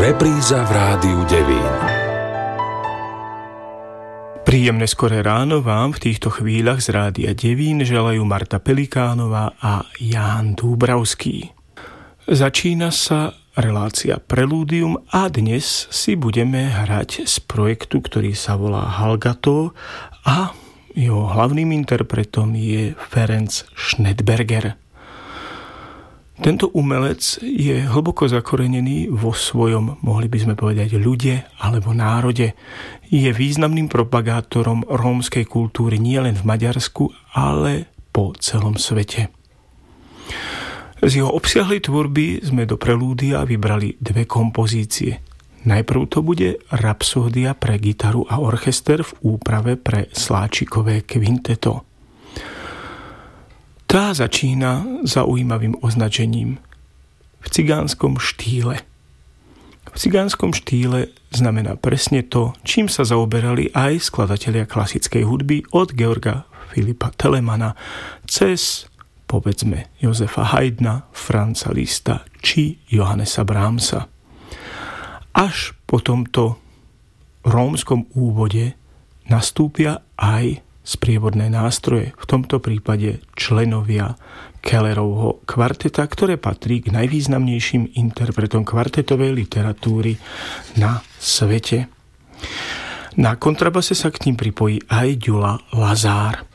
Repríza v Rádiu Devín. Príjemné skoré ráno vám v týchto chvíľach z Rádia Devín želajú Marta Pelikánová a Ján Dúbravský. Začína sa relácia Prelúdium a dnes si budeme hrať z projektu, ktorý sa volá Halgato a jeho hlavným interpretom je Ferenc Schnedberger. Tento umelec je hlboko zakorenený vo svojom, mohli by sme povedať, ľude alebo národe. Je významným propagátorom rómskej kultúry nielen v Maďarsku, ale po celom svete. Z jeho obsiahlej tvorby sme do prelúdia vybrali dve kompozície. Najprv to bude Rapsódia pre gitaru a orchester v úprave pre sláčikové kvinteto. Tá začína zaujímavým označením v cigánskom štýle. V cigánskom štýle znamená presne to, čím sa zaoberali aj skladatelia klasickej hudby od Georga Filipa Telemana cez, povedzme, Josefa Haydna, Franza Liszta či Johannesa Brahmsa. Až po tomto rómskom úvode nastúpia aj sprievodné nástroje, v tomto prípade členovia Kellerovho kvarteta, ktoré patrí k najvýznamnejším interpretom kvartetovej literatúry na svete. Na kontrabase sa k ním pripojí aj Gyula Lazár.